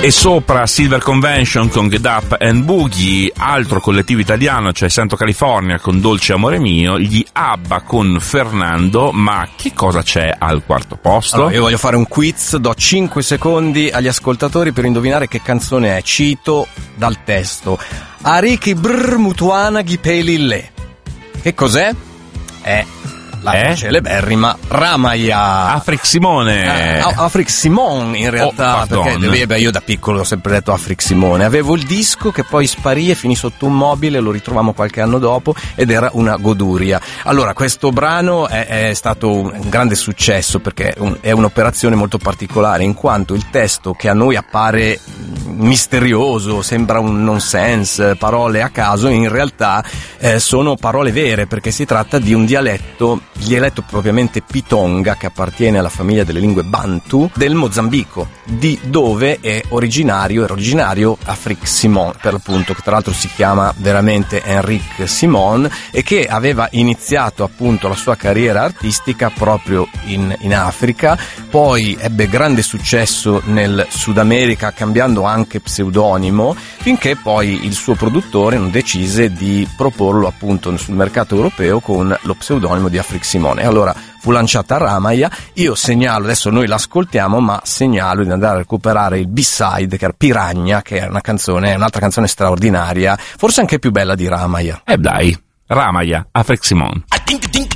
E sopra Silver Convention con Get Up and Boogie, altro collettivo italiano, cioè Santo California con Dolce Amore Mio, gli ABBA con Fernando. Ma che cosa c'è al quarto posto? Allora, io voglio fare un quiz, do 5 secondi agli ascoltatori per indovinare che canzone è. Cito dal testo: Ariki brr mutuana gipelille. Che cos'è? È la celeberrima Ramaya. Afrik Simone. Afrik Simone in realtà, perché io da piccolo ho sempre detto Afrik Simone. Avevo il disco che poi sparì e finì sotto un mobile, lo ritrovammo qualche anno dopo ed era una goduria. Allora, questo brano è stato un grande successo perché è un'operazione molto particolare, in quanto il testo, che a noi appare misterioso, sembra un nonsense, parole a caso, in realtà sono parole vere, perché si tratta di un dialetto propriamente Pitonga, che appartiene alla famiglia delle lingue Bantu del Mozambico, di dove era originario Afrik Simon, per l'appunto, che tra l'altro si chiama veramente Henrik Simon, e che aveva iniziato appunto la sua carriera artistica proprio in Africa, poi ebbe grande successo nel Sud America cambiando anche pseudonimo, finché poi il suo produttore non decise di proporlo appunto sul mercato europeo con lo pseudonimo di Afrik Simone. Allora fu lanciata Ramaya. Io segnalo, adesso noi l'ascoltiamo, ma segnalo di andare a recuperare il B-side, che era Piranha, che è un'altra canzone straordinaria, forse anche più bella di Ramaya. Dai, Ramaya, Afrik Simone.